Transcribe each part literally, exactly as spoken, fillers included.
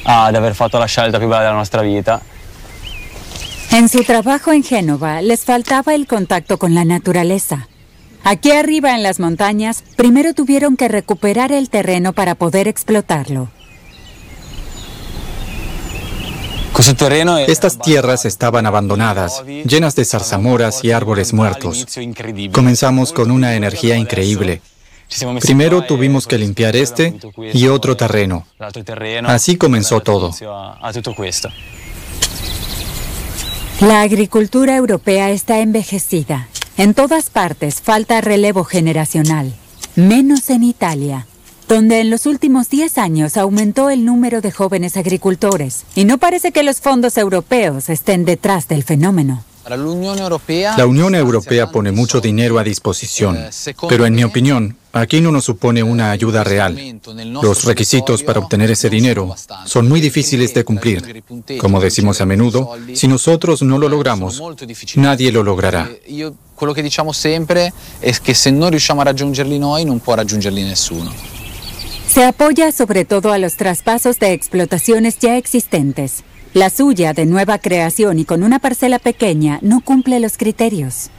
ad aver fatto la scelta più bella della nostra vita. En su trabajo en Génova les faltaba el contacto con la naturaleza. Aquí arriba en las montañas, primero tuvieron que recuperar el terreno para poder explotarlo. Estas tierras estaban abandonadas, llenas de zarzamoras y árboles muertos. Comenzamos con una energía increíble. Primero tuvimos que limpiar este y otro terreno. Así comenzó todo. La agricultura europea está envejecida. En todas partes falta relevo generacional, menos en Italia, donde en los últimos diez años aumentó el número de jóvenes agricultores, y no parece que los fondos europeos estén detrás del fenómeno. La Unión Europea pone mucho dinero a disposición, pero en mi opinión, aquí no nos supone una ayuda real. Los requisitos para obtener ese dinero son muy difíciles de cumplir. Como decimos a menudo, si nosotros no lo logramos, nadie lo logrará. Quello che diciamo sempre è che se non riusciamo a raggiungerli noi, non può raggiungerli nessuno. Se apoya sobre todo a los traspasos de explotaciones ya existentes. La suya, de nueva creación y con una parcela pequeña, no cumple los criterios.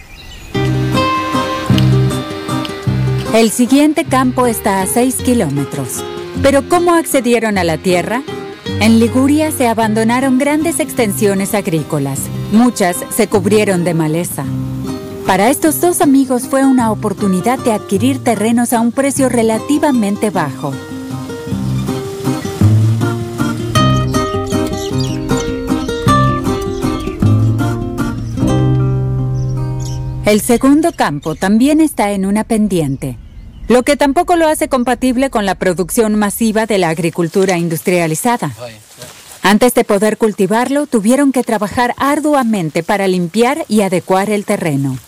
El siguiente campo está a seis kilómetros. ¿Pero cómo accedieron a la tierra? En Liguria se abandonaron grandes extensiones agrícolas. Muchas se cubrieron de maleza. Para estos dos amigos fue una oportunidad de adquirir terrenos a un precio relativamente bajo. El segundo campo también está en una pendiente, lo que tampoco lo hace compatible con la producción masiva de la agricultura industrializada. Antes de poder cultivarlo, tuvieron que trabajar arduamente para limpiar y adecuar el terreno.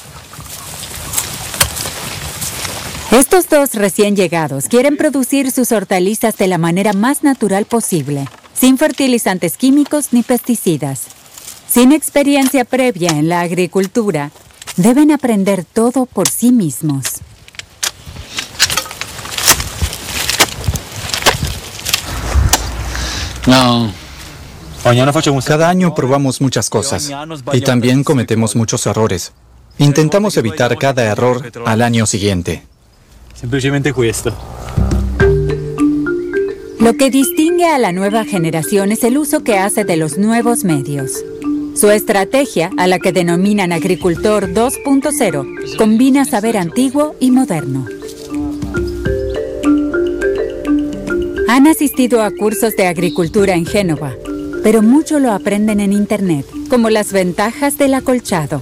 Estos dos recién llegados quieren producir sus hortalizas de la manera más natural posible, sin fertilizantes químicos ni pesticidas. Sin experiencia previa en la agricultura, deben aprender todo por sí mismos. No. Cada año probamos muchas cosas y también cometemos muchos errores. Intentamos evitar cada error al año siguiente. Semplicemente questo. Lo que distingue a la nueva generación es el uso que hace de los nuevos medios. Su estrategia, a la que denominan agricultor dos punto cero, combina saber antiguo y moderno. Han asistido a cursos de agricultura en Génova, pero mucho lo aprenden en Internet, como las ventajas del acolchado.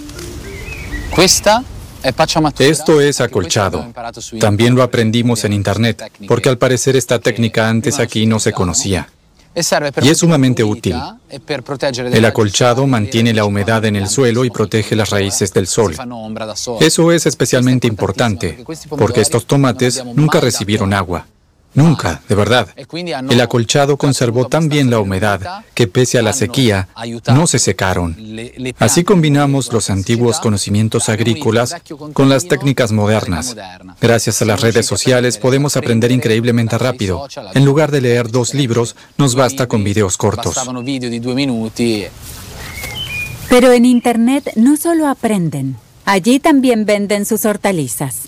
Esto es acolchado. También lo aprendimos en Internet, porque al parecer esta técnica antes aquí no se conocía. Y es sumamente útil. El acolchado mantiene la humedad en el suelo y protege las raíces del sol. Eso es especialmente importante, porque estos tomates nunca recibieron agua. Nunca, de verdad. El acolchado conservó tan bien la humedad que pese a la sequía, no se secaron. Así combinamos los antiguos conocimientos agrícolas con las técnicas modernas. Gracias a las redes sociales podemos aprender increíblemente rápido. En lugar de leer dos libros, nos basta con videos cortos. Pero en Internet no solo aprenden, allí también venden sus hortalizas.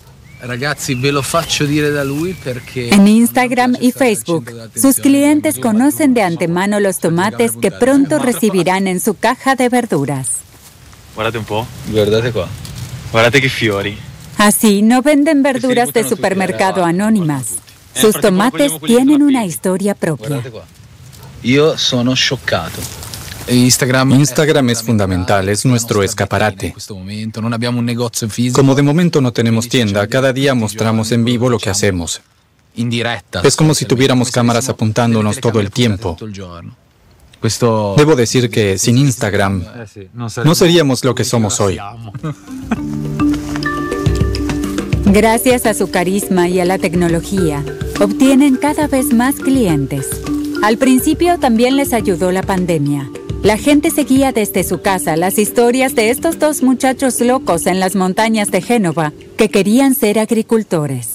En Instagram y Facebook, sus clientes conocen de antemano los tomates que pronto recibirán en su caja de verduras. Guardate un po'. Guardate qua. Guardate che fiori. Así no venden verduras de supermercado anónimas. Sus tomates tienen una historia propia. Io sono scioccato. Instagram es fundamental, es nuestro escaparate. Como de momento no tenemos tienda, cada día mostramos en vivo lo que hacemos. Es como si tuviéramos cámaras apuntándonos todo el tiempo. Debo decir que sin Instagram no seríamos lo que somos hoy. Gracias a su carisma y a la tecnología, obtienen cada vez más clientes. Al principio también les ayudó la pandemia. La gente seguía desde su casa las historias de estos dos muchachos locos en las montañas de Génova que querían ser agricultores.